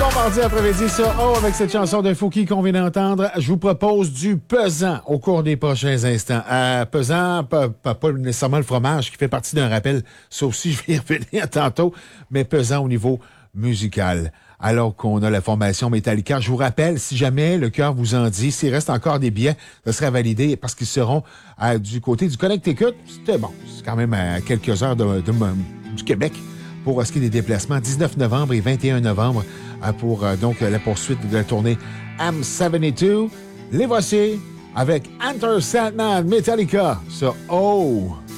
Mardi après-midi, ça, avec cette chanson de Fouki qu'on vient d'entendre, je vous propose du pesant au cours des prochains instants. Pesant, pas nécessairement le fromage qui fait partie d'un rappel, ça aussi, je vais y revenir tantôt, mais pesant au niveau musical. Alors qu'on a la formation Metallica, je vous rappelle, si jamais le cœur vous en dit, s'il reste encore des billets, ce serait validé parce qu'ils seront du côté du Connecticut. C'était bon, c'est quand même à quelques heures du Québec pour ce qui est des déplacements. 19 novembre et 21 novembre pour donc la poursuite de la tournée M72. Les voici avec Enter Sandman Metallica. Ça,